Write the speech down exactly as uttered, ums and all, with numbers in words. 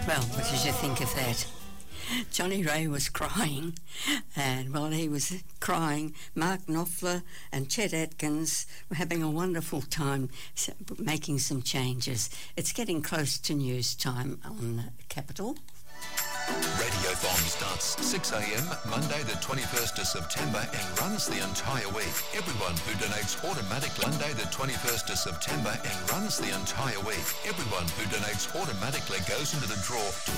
Well, what did you think of that? Johnny Ray was crying, and while he was crying, Mark Knopfler and Chet Atkins were having a wonderful time making some changes. It's getting close to news time on Capital. Radiothon starts six a.m. Monday the twenty-first of September and runs the entire week. Everyone who donates automatically Monday the twenty-first of September and runs the entire week. Everyone who donates automatically goes into the draw to